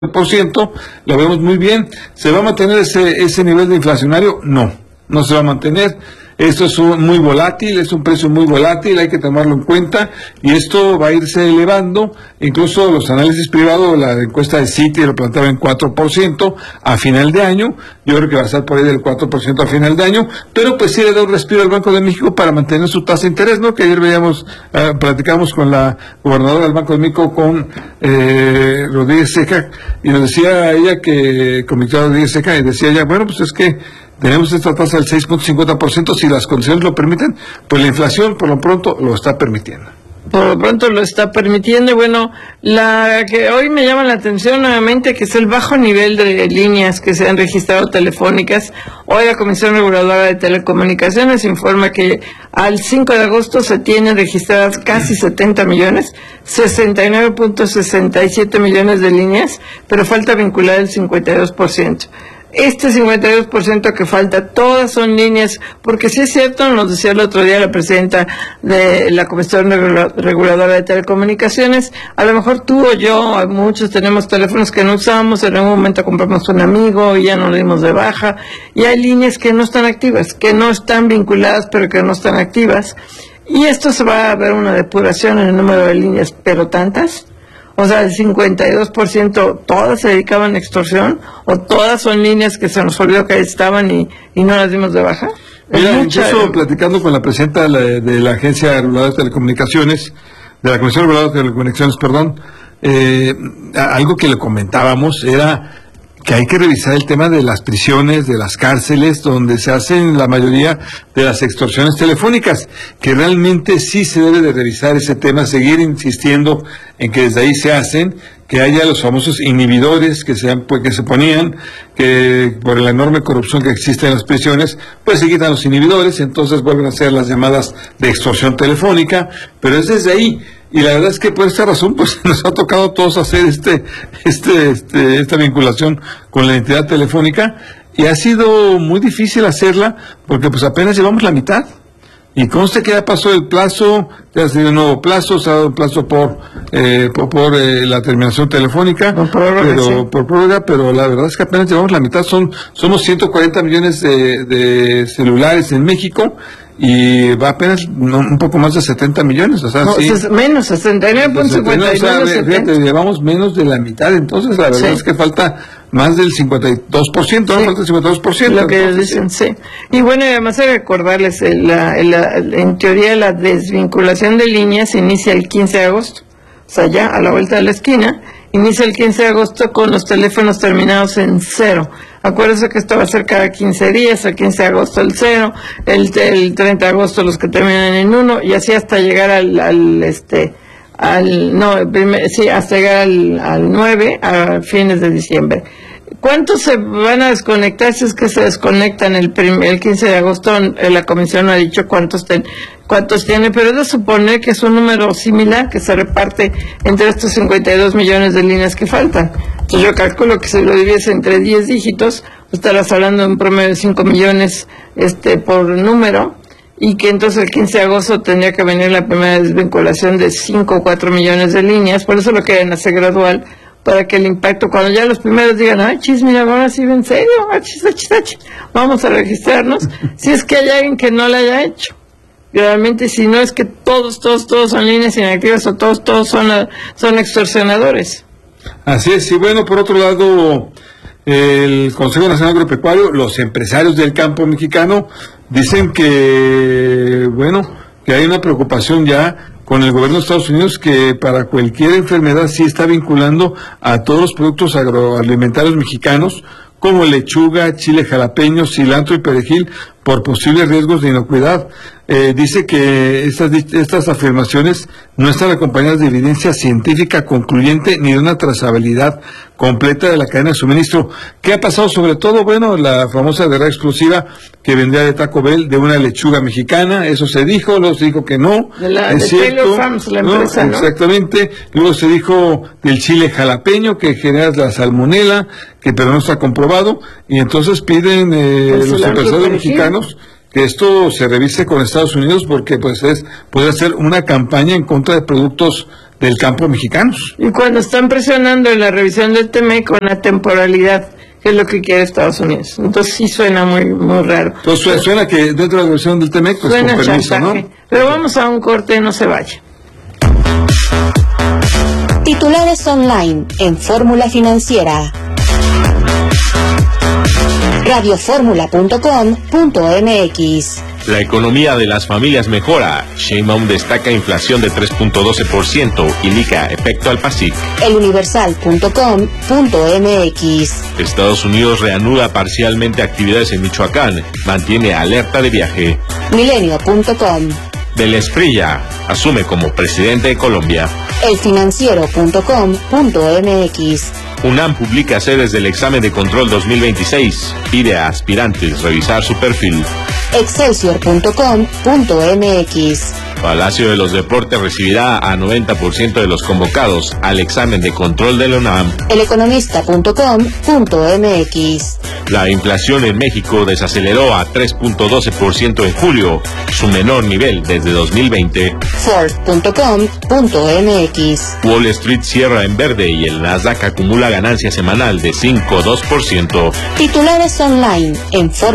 por ciento, lo vemos muy bien. ¿Se va a mantener ese nivel de inflacionario? No, no se va a mantener. Esto es muy volátil, es un precio muy volátil, hay que tomarlo en cuenta, y esto va a irse elevando. Incluso los análisis privados, la encuesta de Citi lo planteaba en 4% a final de año. Yo creo que va a estar por ahí del 4% a final de año, pero pues sí le da un respiro al Banco de México para mantener su tasa de interés, ¿no? Que ayer platicamos con la gobernadora del Banco de México, con Rodríguez Ceja, y nos decía ella con Victoria Rodríguez Ceja, y decía ella, bueno, pues es que tenemos esta tasa del 6.50%, si las condiciones lo permiten, pues la inflación por lo pronto lo está permitiendo. Por lo pronto lo está permitiendo. Y bueno, la que hoy me llama la atención nuevamente, que es el bajo nivel de líneas que se han registrado telefónicas. Hoy la Comisión Reguladora de Telecomunicaciones informa que al 5 de agosto se tienen registradas casi 70 millones, 69.67 millones de líneas, pero falta vincular el 52%. Este 52% que falta, todas son líneas, porque sí es cierto, nos decía el otro día la presidenta de la Comisión Reguladora de Telecomunicaciones, a lo mejor tú o yo, muchos tenemos teléfonos que no usamos, en algún momento compramos un amigo y ya no lo dimos de baja, y hay líneas que no están activas, que no están vinculadas, pero que no están activas, y esto se va a ver una depuración en el número de líneas, pero tantas. O sea, el 52%, ¿todas se dedicaban a extorsión? ¿O todas son líneas que se nos olvidó que ahí estaban y no las dimos de baja? Mira, incluso platicando con la presidenta de la Agencia Reguladora de Telecomunicaciones, de la Comisión Reguladora de Telecomunicaciones, algo que le comentábamos era que hay que revisar el tema de las prisiones, de las cárceles, donde se hacen la mayoría de las extorsiones telefónicas, que realmente sí se debe de revisar ese tema, seguir insistiendo en que desde ahí se hacen, que haya los famosos inhibidores que se ponían, que por la enorme corrupción que existe en las prisiones, pues se quitan los inhibidores, entonces vuelven a hacer las llamadas de extorsión telefónica, pero es desde ahí. Y la verdad es que por esta razón pues nos ha tocado a todos hacer esta vinculación con la entidad telefónica, y ha sido muy difícil hacerla porque pues apenas llevamos la mitad. Y conste que ya pasó el plazo, ya se dio un nuevo plazo, se ha dado un plazo por la terminación telefónica, por prórroga, pero la verdad es que apenas llevamos la mitad. Somos 140 millones de celulares en México, y va apenas un poco más de 70 millones, o sea, no, sí. Menos, 69.59. O sea, fíjate, llevamos menos de la mitad, entonces la verdad es que falta más del 52%, ¿no? Falta el 52%. Lo que ellos dicen, sí. Y bueno, y además hay que recordarles, en teoría la desvinculación de líneas inicia el 15 de agosto, o sea, ya a la vuelta de la esquina, inicia el 15 de agosto con los teléfonos terminados en 0. Acuérdense que esto va a ser cada 15 días, el 15 de agosto el 0, el 30 de agosto los que terminan en 1, y así hasta llegar hasta llegar al 9, a fines de diciembre. ¿Cuántos se van a desconectar? Si es que se desconectan el 15 de agosto, la comisión no ha dicho cuántos tiene, pero es de suponer que es un número similar que se reparte entre estos 52 millones de líneas que faltan. Entonces yo calculo que si lo divides entre 10 dígitos, estarás hablando de un promedio de 5 millones por número, y que entonces el 15 de agosto tendría que venir la primera desvinculación de 5 o 4 millones de líneas. Por eso lo quieren hacer gradual, para que el impacto, cuando ya los primeros digan, ay, chis, mira, ahora sí, en serio, vamos a registrarnos, si es que hay alguien que no lo haya hecho. Realmente, si no es que todos son líneas inactivas, o todos son extorsionadores. Así es. Y bueno, por otro lado, el Consejo Nacional Agropecuario, los empresarios del campo mexicano dicen que hay una preocupación ya con el gobierno de Estados Unidos, que para cualquier enfermedad sí está vinculando a todos los productos agroalimentarios mexicanos, como lechuga, chile jalapeño, cilantro y perejil, por posibles riesgos de inocuidad. Dice que estas afirmaciones no están acompañadas de evidencia científica concluyente ni de una trazabilidad completa de la cadena de suministro. ¿Qué ha pasado? Sobre todo, la famosa guerra explosiva que vendría de Taco Bell, de una lechuga mexicana, eso se dijo, luego se dijo que no, es cierto, Taylor Farms, la empresa, ¿no? Exactamente, luego se dijo del chile jalapeño, que genera la salmonela, pero no está comprobado, y entonces piden los empresarios mexicanos que esto se revise con Estados Unidos, porque puede ser una campaña en contra de productos del campo mexicanos. Y cuando están presionando en la revisión del TEMEC con la temporalidad, que es lo que quiere Estados Unidos. Entonces sí suena muy muy raro. Entonces suena que dentro de la revisión del TEMEC, pues suena con permiso, chantaje. ¿no? Pero vamos a un corte, no se vaya. Titulares online en Fórmula Financiera. radioformula.com.mx. La economía de las familias mejora. Sheinbaum destaca inflación de 3.12% y indica efecto al PASIC. eluniversal.com.mx. Estados Unidos reanuda parcialmente actividades en Michoacán. Mantiene alerta de viaje. Milenio.com. Del Esprilla asume como presidente de Colombia. elfinanciero.com.mx. UNAM publica sedes del examen de control 2026. Pide a aspirantes revisar su perfil. excelsior.com.mx. Palacio de los Deportes recibirá a 90% de los convocados al examen de control de la UNAM. eleconomista.com.mx. La inflación en México desaceleró a 3.12% en julio, su menor nivel desde 2020. Ford.com.mx. Wall Street cierra en verde y el Nasdaq acumula ganancia semanal de 5,2%. Titulares online en